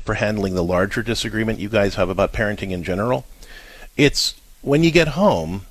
for handling the larger disagreement you guys have about parenting in general. It's when you get home,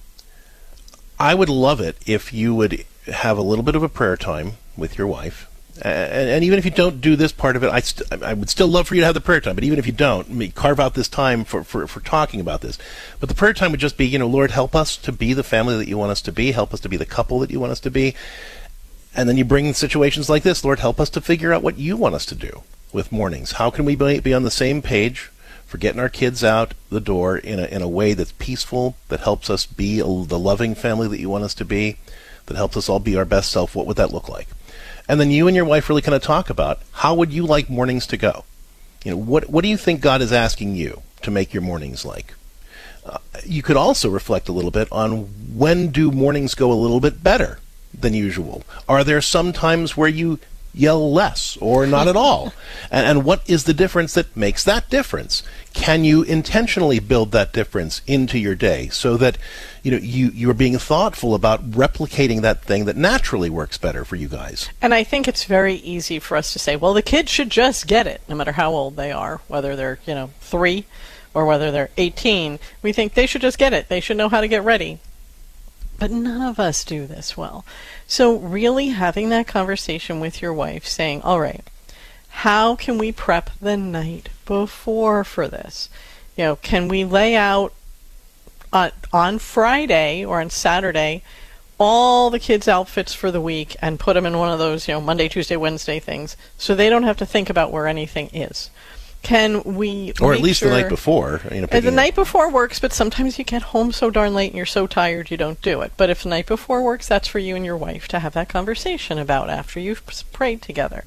I would love it if you would have a little bit of a prayer time with your wife. And even if you don't do this part of it, I would still love for you to have the prayer time. But even if you don't, carve out this time for talking about this. But the prayer time would just be, Lord, help us to be the family that you want us to be. Help us to be the couple that you want us to be. And then you bring in situations like this. Lord, help us to figure out what you want us to do with mornings. How can we be on the same page for getting our kids out the door in a way that's peaceful, that helps us be the loving family that you want us to be, that helps us all be our best self? What would that look like? And then you and your wife really kind of talk about, how would you like mornings to go? What do you think God is asking you to make your mornings like? You could also reflect a little bit on, when do mornings go a little bit better than usual? Are there some times where you yell less or not at all? And what is the difference that makes that difference? Can you intentionally build that difference into your day so that you're being thoughtful about replicating that thing that naturally works better for you guys? And I think it's very easy for us to say, well, the kids should just get it, no matter how old they are, whether they're 3 or whether they're 18. We think they should just get it. They should know how to get ready. But none of us do this well. So really having that conversation with your wife, saying, all right, how can we prep the night before for this? Can we lay out on Friday or on Saturday all the kids' outfits for the week and put them in one of those, Monday, Tuesday, Wednesday things, so they don't have to think about where anything is? Can we, or at least the night before? The night before works, but sometimes you get home so darn late and you're so tired you don't do it. But if the night before works, that's for you and your wife to have that conversation about after you've prayed together.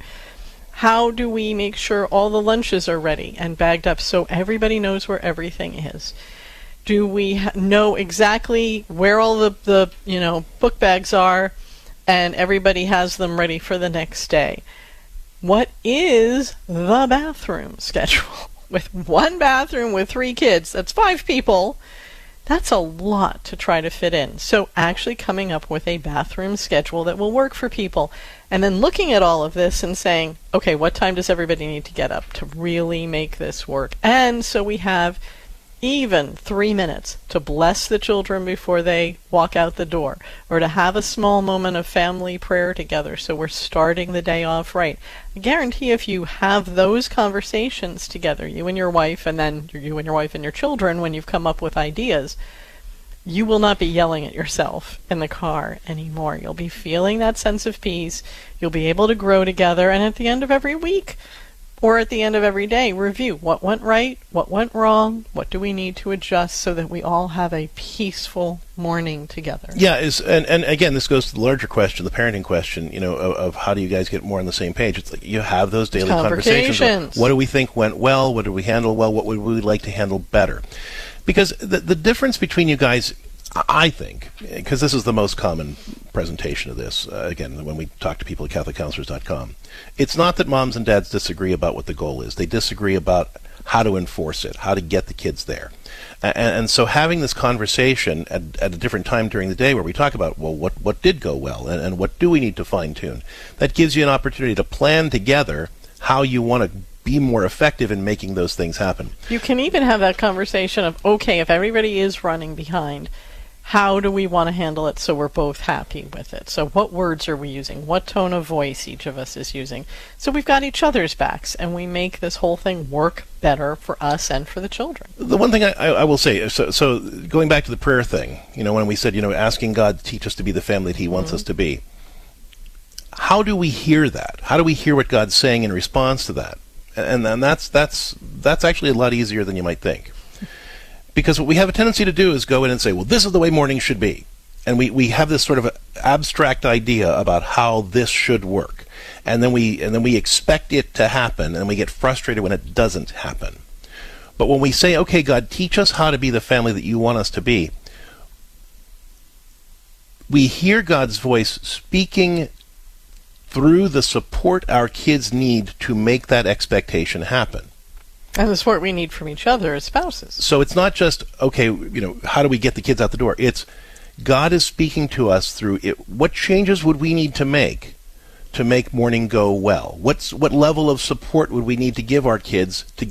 How do we make sure all the lunches are ready and bagged up so everybody knows where everything is? Do we know exactly where all the book bags are and everybody has them ready for the next day? What is the bathroom schedule? With one bathroom with 3 kids, that's 5 people. That's a lot to try to fit in. So actually coming up with a bathroom schedule that will work for people, and then looking at all of this and saying, okay, what time does everybody need to get up to really make this work? And so we have even 3 minutes to bless the children before they walk out the door, or to have a small moment of family prayer together, so we're starting the day off right. I guarantee if you have those conversations together, you and your wife, and then you and your wife and your children, when you've come up with ideas, you will not be yelling at yourself in the car anymore. You'll be feeling that sense of peace. You'll be able to grow together, and at the end of every week, or at the end of every day, review what went right, what went wrong, what do we need to adjust, so that we all have a peaceful morning together. Yeah, and again, this goes to the larger question, the parenting question, of how do you guys get more on the same page? It's like you have those daily conversations. What do we think went well? What did we handle well? What would we like to handle better? Because the difference between you guys, I think, because this is the most common presentation of this, again, when we talk to people at CatholicCounselors.com, it's not that moms and dads disagree about what the goal is. They disagree about how to enforce it, how to get the kids there. And so having this conversation at a different time during the day where we talk about, well, what did go well and what do we need to fine-tune, that gives you an opportunity to plan together how you want to be more effective in making those things happen. You can even have that conversation of, okay, if everybody is running behind, how do we want to handle it so we're both happy with it? So what words are we using? What tone of voice each of us is using? So we've got each other's backs, and we make this whole thing work better for us and for the children. The one thing I will say, so going back to the prayer thing, when we said, asking God to teach us to be the family that He wants us to be, how do we hear that? How do we hear what God's saying in response to that? And that's actually a lot easier than you might think. Because what we have a tendency to do is go in and say, well, this is the way mornings should be. And we have this sort of abstract idea about how this should work. And then we expect it to happen, and we get frustrated when it doesn't happen. But when we say, okay, God, teach us how to be the family that you want us to be, we hear God's voice speaking through the support our kids need to make that expectation happen. And the support we need from each other as spouses. So it's not just, okay, how do we get the kids out the door? It's God is speaking to us through it. What changes would we need to make morning go well? What level of support would we need to give our kids to